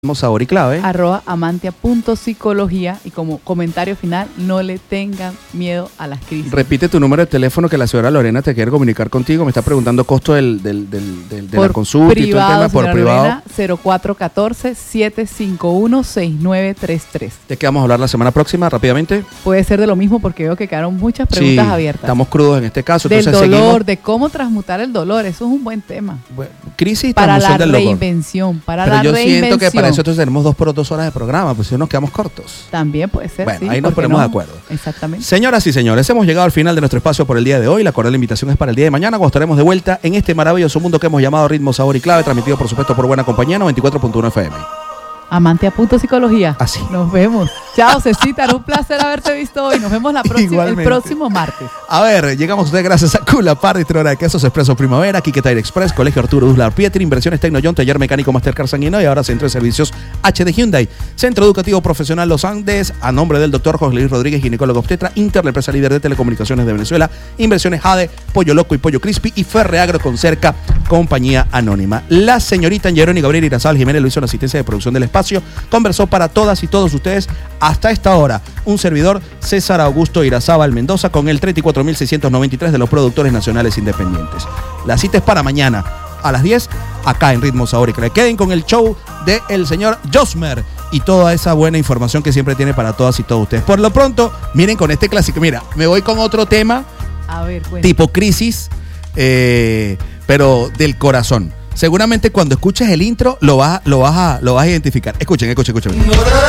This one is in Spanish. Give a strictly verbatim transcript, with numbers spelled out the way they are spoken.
Sabor y clave. Arroba amantia.psicología y como comentario final, no le tengan miedo a las crisis. Repite tu número de teléfono que la señora Lorena te quiere comunicar contigo. Me está preguntando costo del, del, del, del, de por la consulta privado, y todo el tema por privado. Lorena, cero cuatro uno cuatro, siete cinco uno, seis nueve tres tres. ¿De qué vamos a hablar la semana próxima rápidamente? Puede ser de lo mismo porque veo que quedaron muchas preguntas sí, abiertas. Estamos crudos en este caso. Del Entonces, dolor, seguimos. de cómo transmutar el dolor. Eso es un buen tema. Bueno, crisis y para transmisión la del dolor. reinvención, para Pero la yo reinvención. siento que para eso entonces tenemos dos por dos horas de programa, pues si no nos quedamos cortos. También puede ser, Bueno, sí, ahí nos ¿por qué ponemos no? de acuerdo. Exactamente. Señoras y señores, hemos llegado al final de nuestro espacio por el día de hoy. La cordial invitación es para el día de mañana, cuando estaremos de vuelta en este maravilloso mundo que hemos llamado Ritmo, Sabor y Clave, transmitido por supuesto por Buena Compañía noventa y cuatro punto uno F M. Amantia.psicología. Así. Nos vemos. Chao, Cecita. Era un placer haberte visto hoy. Nos vemos la próxima, el próximo martes. A ver, llegamos a ustedes gracias a Culapar, distribuidora de quesos Expreso Primavera, Quique Tire Express, Colegio Arturo Duslar Pietri, Inversiones Tecnoyon, Taller Mecánico Mastercard Sanguino y ahora Centro de Servicios H D Hyundai. Centro Educativo Profesional Los Andes, a nombre del doctor José Luis Rodríguez, ginecólogo obstetra, Inter, la empresa líder de telecomunicaciones de Venezuela, Inversiones Jade, Pollo Loco y Pollo Crispy y Ferreagro con Cerca, compañía anónima. La señorita Angeloni Gabriel Irazabal Jiménez lo hizo en la asistencia de producción del espacio, conversó para todas y todos ustedes hasta esta hora. Un servidor, César Augusto Irazabal Mendoza, con el treinta y cuatro mil seiscientos noventa y tres de los productores nacionales independientes. La cita es para mañana a las diez, acá en Ritmo, Sabor y Clave. Queden con el show del señor Josmer y toda esa buena información que siempre tiene para todas y todos ustedes. Por lo pronto, miren con este clásico. Mira, me voy con otro tema. A ver, cuenta. Tipo crisis, eh, pero del corazón. Seguramente cuando escuches el intro lo vas, lo vas, a, lo vas a identificar. Escuchen, escuchen, escuchen.